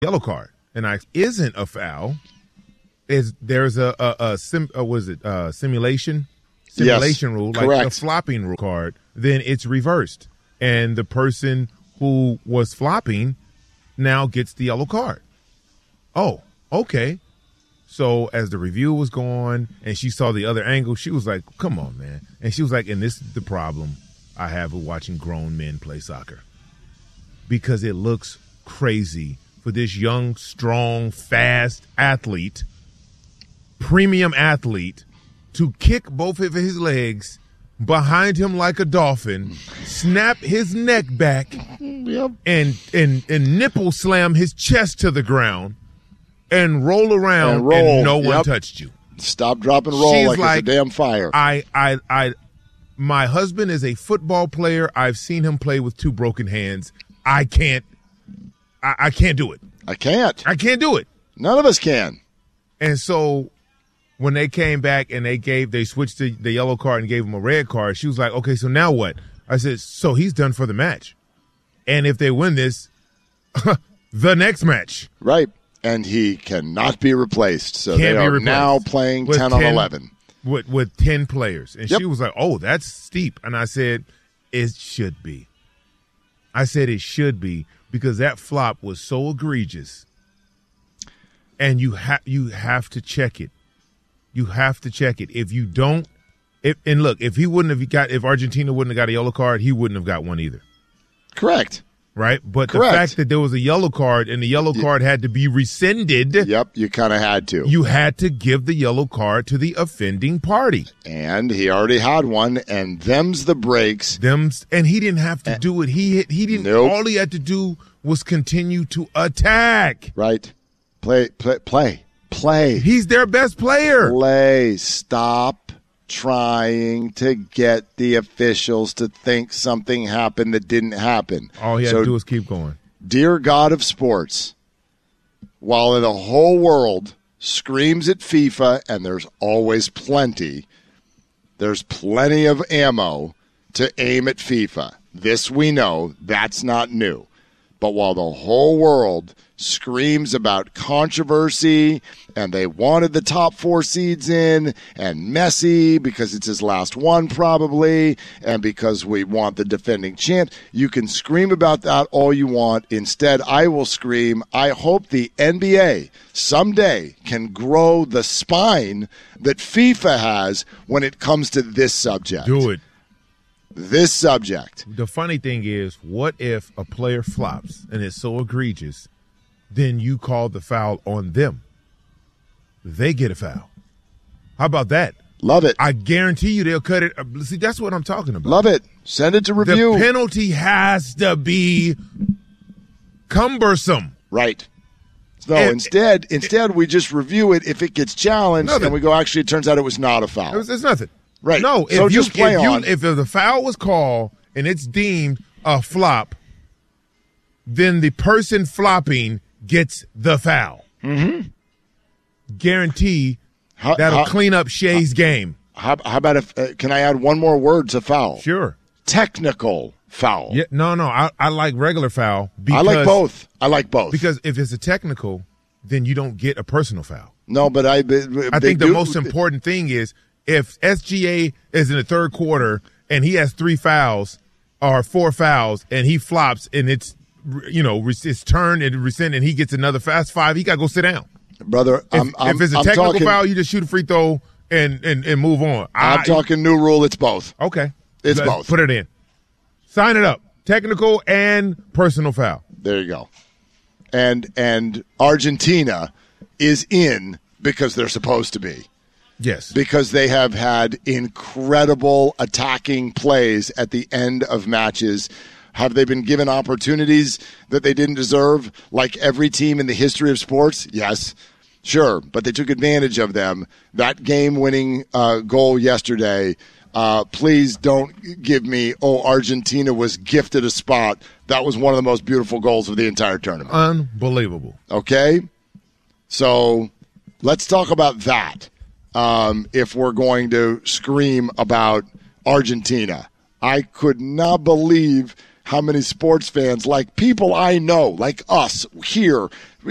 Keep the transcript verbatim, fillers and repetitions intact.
yellow card, and I isn't a foul. Is there's a a, a sim uh, was it uh, simulation simulation yes, rule correct. like the flopping rule card? Then it's reversed, and the person who was flopping now gets the yellow card. Oh, okay. So as the review was going and she saw the other angle, she was like, come on, man. And she was like, and this is the problem I have with watching grown men play soccer. Because it looks crazy for this young, strong, fast athlete, premium athlete, to kick both of his legs behind him like a dolphin, snap his neck back, yep. and, and, and nipple slam his chest to the ground. And roll around, and, roll. and no one yep. touched you. Stop, drop, and roll She's like, like it's a damn fire. I, I, I, my husband is a football player. I've seen him play with two broken hands. I can't, I, I can't do it. I can't. I can't do it. None of us can. And so when they came back and they gave, they switched the, the yellow card and gave him a red card, she was like, okay, so now what? I said, so he's done for the match. And if they win this, the next match. Right. And he cannot be replaced. So Can't they are replaced. now playing with ten, ten on eleven. With, with ten players. And yep. she was like, oh, that's steep. And I said, it should be. I said it should be because that flop was so egregious. And you, ha- you have to check it. You have to check it. If you don't, if, and look, if he wouldn't have got, if Argentina wouldn't have got a yellow card, he wouldn't have got one either. Correct. Right? But Correct. the fact that there was a yellow card and the yellow y- card had to be rescinded. Yep, you kind of had to. You had to give the yellow card to the offending party. And he already had one, and them's the breaks. Them's, and he didn't have to do it. He he didn't. Nope. All he had to do was continue to attack. Right. Play, play, play, play. He's their best player. Play. Stop trying to get the officials to think something happened that didn't happen. All he had so, to do was keep going. Dear God of sports, while the whole world screams at FIFA, and there's always plenty, there's plenty of ammo to aim at FIFA. This we know. That's not new. But while the whole world screams about controversy and they wanted the top four seeds in and Messi because it's his last one probably and because we want the defending champ, you can scream about that all you want. Instead, I will scream, I hope the N B A someday can grow the spine that FIFA has when it comes to this subject. Do it. This subject. The funny thing is, what if a player flops and it's so egregious, then you call the foul on them? They get a foul. How about that? Love it. I guarantee you they'll cut it. See, that's what I'm talking about. Love it. Send it to review. The penalty has to be cumbersome. Right. So And- instead, instead we just review it if it gets challenged, Nothing. and we go, actually, it turns out it was not a foul. It's, it's nothing. Right. No, if So you, just play if you, on. If the foul was called and it's deemed a flop, then the person flopping gets the foul. Mm-hmm. Guarantee How- that'll how- clean up Shea's game. How, how about if, uh, can I add one more word to foul? Sure. Technical foul. Yeah. No, no. I, I like regular foul. Because, I like both. I like both. Because if it's a technical, then you don't get a personal foul. No, but I. But, I they think the do- most important thing is if S G A is in the third quarter and he has three fouls or four fouls and he flops and it's, you know, it's turned and rescinded and he gets another fast five, he got to go sit down. Brother, If, I'm, I'm, if it's a I'm technical talking, foul, you just shoot a free throw and, and, and move on. I'm I, talking new rule. It's both. Okay. It's Let's both. Put it in. Sign it up. Technical and personal foul. There you go. And and Argentina is in because they're supposed to be. Yes. Because they have had incredible attacking plays at the end of matches. Have they been given opportunities that they didn't deserve, like every team in the history of sports? Yes, sure, but they took advantage of them. That game-winning uh, goal yesterday, uh, please don't give me, oh, Argentina was gifted a spot. That was one of the most beautiful goals of the entire tournament. Unbelievable. Okay? So let's talk about that. Um, if we're going to scream about Argentina. I could not believe how many sports fans, like people I know, like us here,